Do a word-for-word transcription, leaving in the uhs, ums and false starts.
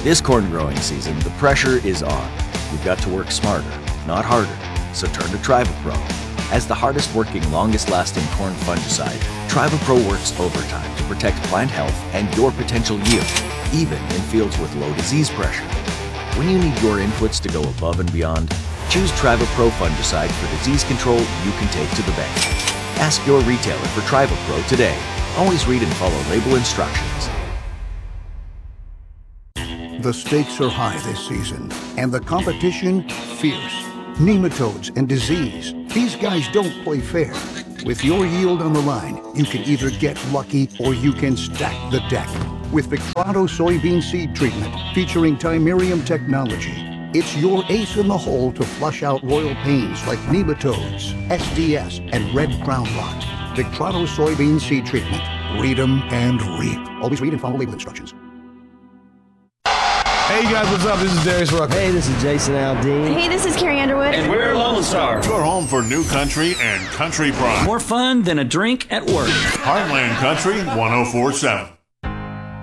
This corn growing season, the pressure is on. You've got to work smarter, not harder. So turn to TrivaPro. As the hardest working, longest lasting corn fungicide, TrivaPro works overtime to protect plant health and your potential yield, even in fields with low disease pressure. When you need your inputs to go above and beyond, choose TrivaPro fungicide for disease control you can take to the bank. Ask your retailer for TrivaPro today. Always read and follow label instructions. The stakes are high this season, and the competition fierce. Nematodes and disease. These guys don't play fair. With your yield on the line, you can either get lucky or you can stack the deck. With Victrano soybean seed treatment featuring Timerium technology, it's your ace in the hole to flush out royal pains like nematodes, S D S, and red crown rot. Victrano soybean seed treatment. Read 'em and reap. Always read and follow label instructions. Hey guys, what's up? This is Darius Rucker. Hey, this is Jason Aldean. Hey, this is Carrie Underwood. And we're Lone Star. Your home for new country and country pride. More fun than a drink at work. Heartland Country one oh four point seven.